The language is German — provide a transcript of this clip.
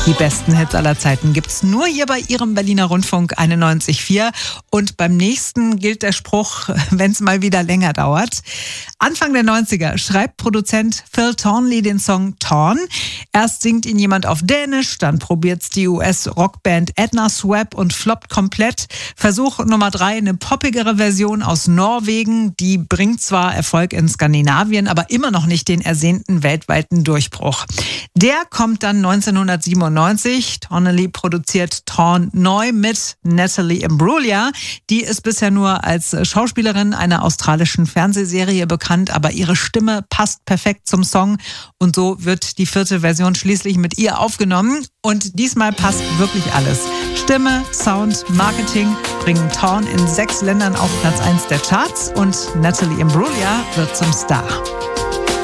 Die besten Hits aller Zeiten gibt's nur hier bei Ihrem Berliner Rundfunk 91.4. Und beim nächsten gilt der Spruch, wenn es mal wieder länger dauert. Anfang der 90er schreibt Produzent Phil Thornley den Song Torn. Erst singt ihn jemand auf Dänisch, dann probiert's die US-Rockband Edna Swap und floppt komplett. Versuch Nummer 3, eine poppigere Version aus Norwegen. Die bringt zwar Erfolg in Skandinavien, aber immer noch nicht den ersehnten weltweiten Durchbruch. Der kommt dann 1997. Thornley produziert Torn neu mit Natalie Imbruglia. Die ist bisher nur als Schauspielerin einer australischen Fernsehserie bekannt, aber ihre Stimme passt perfekt zum Song und so wird die 4. Version schließlich mit ihr aufgenommen und diesmal passt wirklich alles. Stimme, Sound, Marketing bringen Torn in 6 Ländern auf Platz 1 der Charts und Natalie Imbruglia wird zum Star.